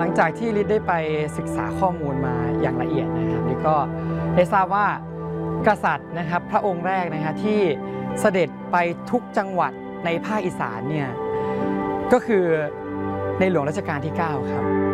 ลังจากที่ลิศได้ไปศึกษาข้อมูลมาอย่างละเอียดนะครับลิศก็ได้ทราบว่ากษัตริย์นะครับพระองค์แรกนะครับที่เสด็จไปทุกจังหวัดในภาคอีสานเนี่ยก็คือในหลวงรัชกาลที่ 9 ครับ